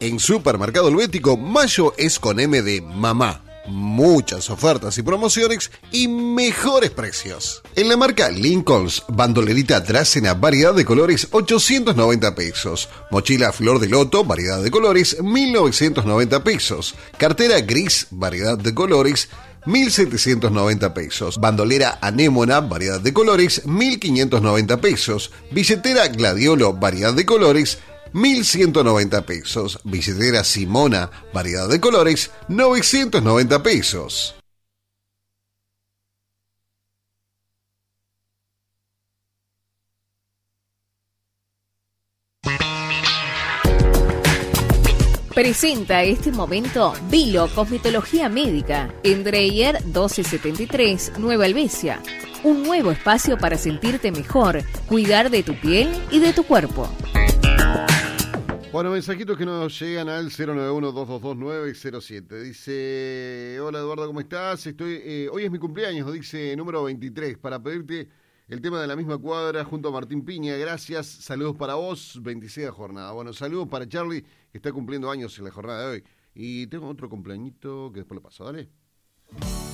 En Supermercado Helvético, mayo es con M de mamá. Muchas ofertas y promociones y mejores precios. En la marca Lincoln's, bandolerita Dracena, variedad de colores, 890 pesos. Mochila Flor de Loto, variedad de colores, 1990 pesos. Cartera gris, variedad de colores, 1.790 pesos. Bandolera Anémona, variedad de colores, 1.590 pesos. Billetera Gladiolo, variedad de colores, 1.190 pesos. Billetera Simona, variedad de colores, 990 pesos. Presenta este momento Vilo Cosmetología Médica en Dreyer 1273, Nueva Helvecia. Un nuevo espacio para sentirte mejor, cuidar de tu piel y de tu cuerpo. Bueno, mensajitos que nos llegan al 091-222-907. Dice, hola Eduardo, ¿cómo estás? Hoy es mi cumpleaños, dice número 23, para pedirte el tema de La Misma Cuadra junto a Martín Piña. Gracias, saludos para vos, 26 jornada. Bueno, saludos para Charlie, que está cumpliendo años en la jornada de hoy. Y tengo otro cumpleañito que después lo paso, ¿dale?